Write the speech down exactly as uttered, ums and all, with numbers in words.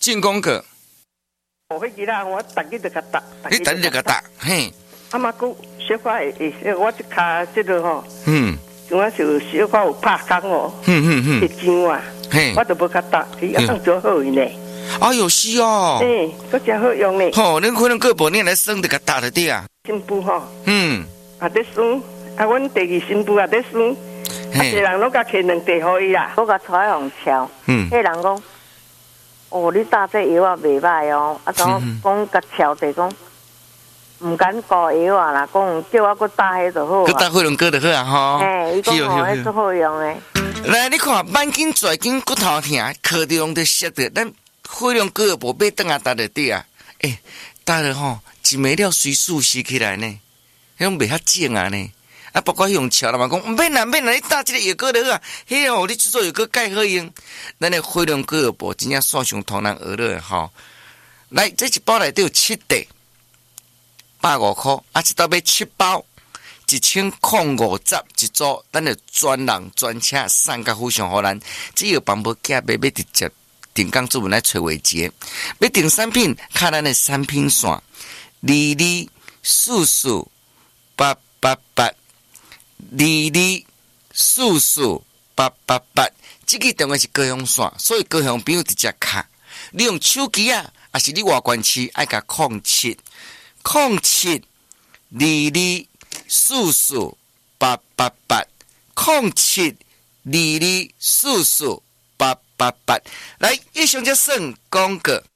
进攻个， 我会记得我逐日就甲打， 你等你个打，嘿， 啊嘛，佮小可会会，我一骹即落吼， 嗯， 像我就小可有拍工哦， 嗯嗯嗯， 会痒啊， 嘿， 我都无甲打，伊啊当做好用呢。 哎呦是哦， 诶，佮真好用呢。 吼，恁可能个无你来生就个打的对啊， 新妇吼， 嗯， 啊在算，啊阮第二新妇也在算，啊一个人拢甲摕两袋互伊啦， 我甲带互超， 嗯， 迄人讲，哦，你打这药啊袂歹哦，啊讲讲甲超者讲，毋敢搞药啊啦，讲叫我佮打迄就好啊。 佮打火龙哥就好啊吼， 嘿，伊讲吼，迄足好用诶。 来，你看，慢筋、拽筋、骨头疼，靠着用的摔的，咱火龙哥无被等下打的对啊，诶，打了吼，一没了随速吸起来呢，迄种袂遐正啊呢。啊，包括用桥了嘛，讲唔免啦，免啦，你打这个药膏就好啊。嘿哦，你制作药膏钙好用，咱的火龙哥无真正线上同人学了吼。来，这一包内底有七袋，百五块，啊，一袋要七包。一千零五十一组，咱就专人专车送到府上，互咱只要帮无寄买，要直接定岗主文来找维杰。要订产品，看咱的产品线，二二四四八八八，二二四四八八八。这个电话是高雄线，所以高雄朋友直接卡。你用手机啊，还是你外关市爱甲零七零七二二。四四八八八零七二二四四八八八，来，以上就算广告。